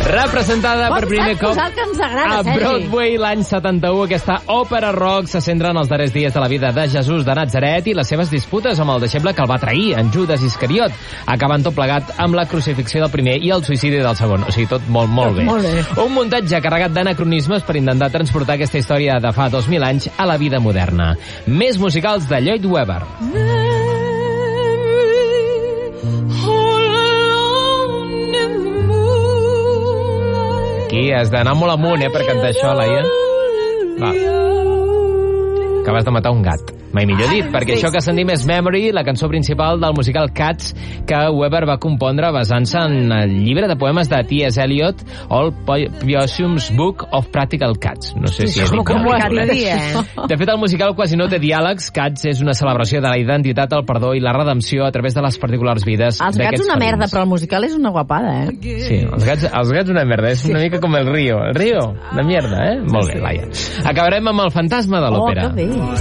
Representada per primer cop que ens agrada, a Broadway l'any 71, aquesta òpera rock se centra en els darrers dies de la vida de Jesús de Natzaret i les seves disputes amb el deixeble que el va trair, en Judas Iscariot, acabant tot plegat amb la crucifixió del primer i el suïcidi del segon. O sigui, tot molt bé. Un muntatge carregat d'anacronismes per intentar transportar aquesta història de fa 2000 anys a la vida moderna. Més musicals de Lloyd Webber. Aquí has d'anar molt amunt, per cantar això, Laia. Va. Acabes de matar un gat. Mai millor dit, perquè això que sentim és Memory, la cançó principal del musical Cats, que Webber va compondre basant-se en el llibre de poemes de T.S. Eliot o el Possum's Book of Practical Cats. No sé si és complicat de dir, De fet, el musical quasi no té diàlegs. Cats és una celebració de la identitat, el perdó i la redempció a través de les particulars vides d'aquests Els gats una merda, però el musical és una guapada, Sí, els gats una merda. És una mica com el Río. El Río, una mierda, Molt bé, Laia. Acabarem amb el fantasma de l'òpera. Oh, que bé.